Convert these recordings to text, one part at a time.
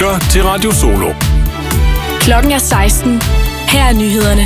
lytter til Radio Solo. Klokken er 16. Her er nyhederne.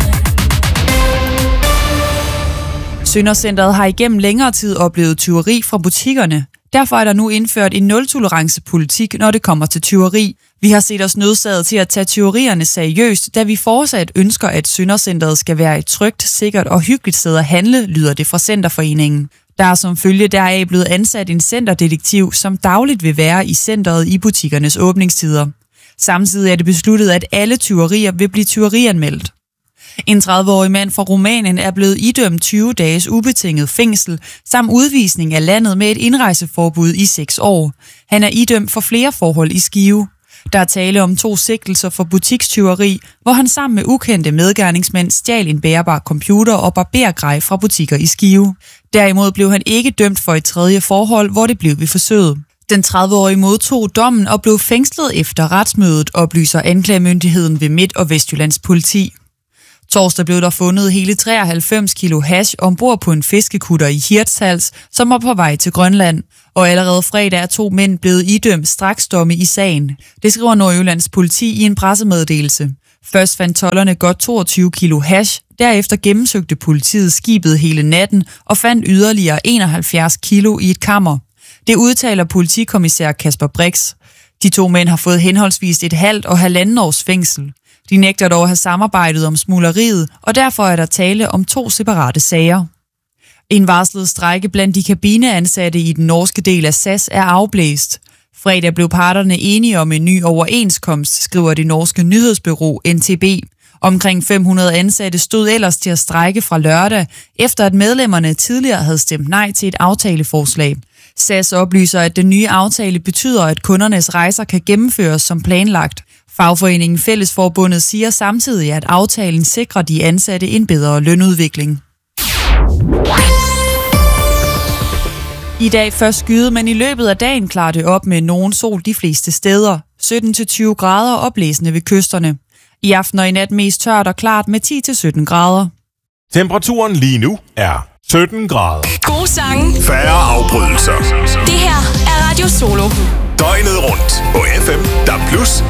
Søndercentret har igennem længere tid oplevet tyveri fra butikkerne. Derfor er der nu indført en nul-tolerance-politik, når det kommer til tyveri. Vi har set os nødsaget til at tage tyverierne seriøst, da vi fortsat ønsker, at Søndercentret skal være et trygt, sikkert og hyggeligt sted at handle, lyder det fra Centerforeningen. Der er som følge deraf blevet ansat en centerdetektiv, som dagligt vil være i centret i butikkernes åbningstider. Samtidig er det besluttet, at alle tyverier vil blive tyverianmeldt. En 30-årig mand fra Rumænien er blevet idømt 20 dages ubetinget fængsel samt udvisning af landet med et indrejseforbud i 6 år. Han er idømt for flere forhold i Skive. Der er tale om 2 sigtelser for butikstyveri, hvor han sammen med ukendte medgerningsmænd stjal en bærbar computer og barbergrej fra butikker i Skive. Derimod blev han ikke dømt for et 3. forhold, hvor det blev ved forsøget. Den 30-årige modtog dommen og blev fængslet efter retsmødet, oplyser anklagemyndigheden ved Midt- og Vestjyllands politi. Torsdag blev der fundet hele 93 kilo hash ombord på en fiskekutter i Hirtshals, som var på vej til Grønland. Og allerede fredag er 2 mænd blevet idømt straksdomme i sagen. Det skriver Nordjyllands politi i en pressemeddelelse. Først fandt tolderne godt 22 kilo hash, derefter gennemsøgte politiet skibet hele natten og fandt yderligere 71 kilo i et kammer. Det udtaler politikommissær Kasper Brix. De 2 mænd har fået henholdsvis et halvt og 1,5 års fængsel. De nægter dog at have samarbejdet om smugleriet, og derfor er der tale om 2 separate sager. En varslet strejke blandt de kabineansatte i den norske del af SAS er afblæst. Fredag blev parterne enige om en ny overenskomst, skriver det norske nyhedsbureau NTB. Omkring 500 ansatte stod ellers til at strejke fra lørdag, efter at medlemmerne tidligere havde stemt nej til et aftaleforslag. SAS oplyser, at den nye aftale betyder, at kundernes rejser kan gennemføres som planlagt. Fagforeningen Fællesforbundet siger samtidig, at aftalen sikrer de ansatte en bedre lønudvikling. I dag først skyde, men i løbet af dagen klarer det op med nogen sol de fleste steder. 17-20 grader oplæsende ved kysterne. I aften og i nat mest tørt og klart med 10-17 grader. Temperaturen lige nu er 17 grader. Gode sange. Færre afbrydelser. Det her er Radio Solo. Døgnet rundt på FM, der plus